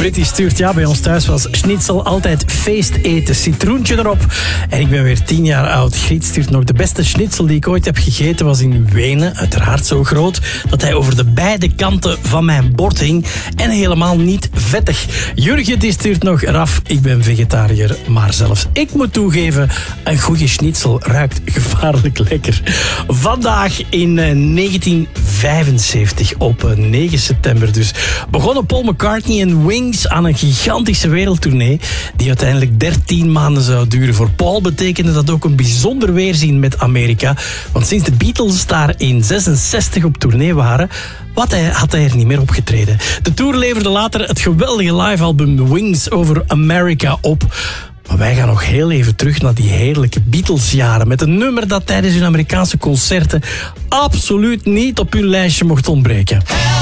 Brit die stuurt, ja, bij ons thuis was schnitzel altijd feest eten, citroentje erop. En ik ben weer 10 jaar oud. Griet stuurt nog, de beste schnitzel die ik ooit heb gegeten was in Wenen. Uiteraard zo groot dat hij over de beide kanten van mijn bord hing. En helemaal niet vettig. Jurgen die stuurt nog, Raf, ik ben vegetariër, maar zelfs ik moet toegeven, een goede schnitzel ruikt gevaarlijk lekker. Vandaag in 1975, op 9 september dus, begonnen Paul McCartney en Wings aan een gigantische wereldtournee die uiteindelijk 13 maanden zou duren. Voor Paul betekende dat ook een bijzonder weerzien met Amerika, want sinds de Beatles daar in 66 op tournee waren, had hij er niet meer opgetreden. De tour leverde later het geweldige livealbum Wings Over America op. Maar wij gaan nog heel even terug naar die heerlijke Beatles-jaren met een nummer dat tijdens hun Amerikaanse concerten absoluut niet op hun lijstje mocht ontbreken.